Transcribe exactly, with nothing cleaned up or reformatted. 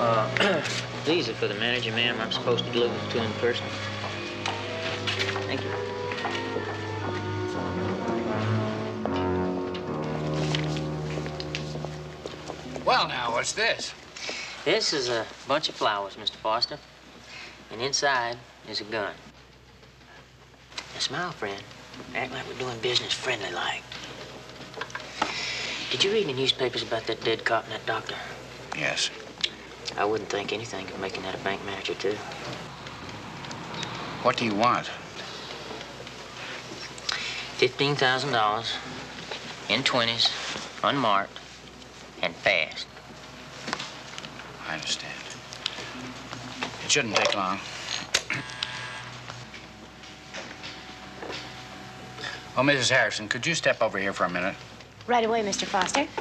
Uh, these are for the manager, ma'am. I'm supposed to deliver them to him personally. Thank you. Well, now, what's this? This is a bunch of flowers, Mister Foster. And inside is a gun. Now, smile, friend. Act like we're doing business friendly-like. Did you read in the newspapers about that dead cop and that doctor? Yes. I wouldn't think anything of making that a bank manager, too. What do you want? fifteen thousand dollars in twenties, unmarked, and fast. I understand. It shouldn't take long. Oh, Missus Harrison, could you step over here for a minute? Right away, Mister Foster.